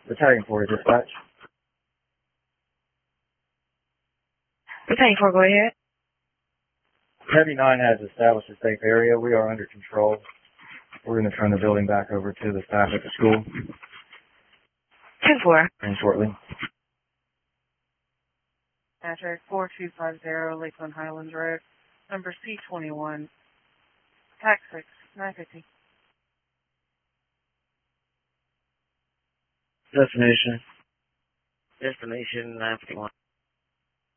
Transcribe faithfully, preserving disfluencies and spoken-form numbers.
Battalion four, dispatch. Battalion four, go ahead. Heavy nine has established a safe area. We are under control. We're going to turn the building back over to the staff at the school. ten four. And shortly. Patrick four two five zero, Lakeland Highlands Road, number C twenty-one, tax six, nine fifty. Destination. Destination nine fifty-one.